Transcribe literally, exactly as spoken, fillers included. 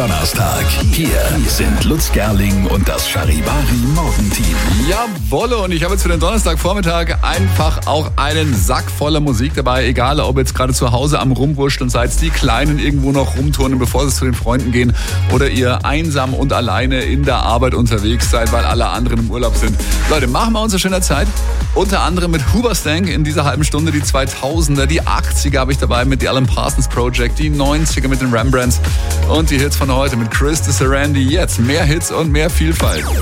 Donnerstag. Hier sind Lutz Gerling und das Charivari Morgenteam. Jawolle, und ich habe jetzt für den Donnerstagvormittag einfach auch einen Sack voller Musik dabei. Egal, ob ihr jetzt gerade zu Hause am Rumwurschteln seid, die Kleinen irgendwo noch rumturnen, bevor sie zu den Freunden gehen, oder ihr einsam und alleine in der Arbeit unterwegs seid, weil alle anderen im Urlaub sind. Leute, machen wir uns eine schöne Zeit. Unter anderem mit Hoobastank in dieser halben Stunde, die zweitausender, die achtziger habe ich dabei mit The Alan Parsons Project, die neunziger mit den Rembrandts und die Hits von heute mit Chris de Sarandi. Jetzt mehr Hits und mehr Vielfalt.